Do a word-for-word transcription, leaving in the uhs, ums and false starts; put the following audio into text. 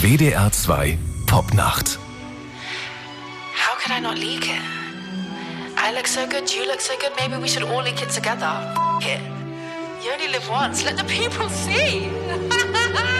W D R zwei Popnacht. How could I not leak it? I look so good, you look so good, maybe we should all leak it together. F it. You only live once, let the people see.